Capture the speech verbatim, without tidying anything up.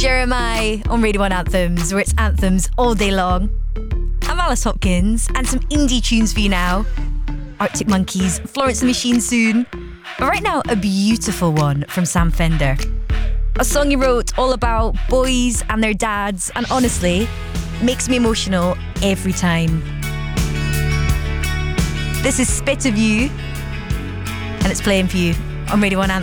Jeremiah on Radio one Anthems, where it's anthems all day long. I'm Alice Hopkins, and some indie tunes for you now. Arctic Monkeys, Florence and the Machine soon. But right now, a beautiful one from Sam Fender. A song he wrote all about boys and their dads, and honestly, makes me emotional every time. This is Spit of You, and it's playing for you on Radio one Anthems.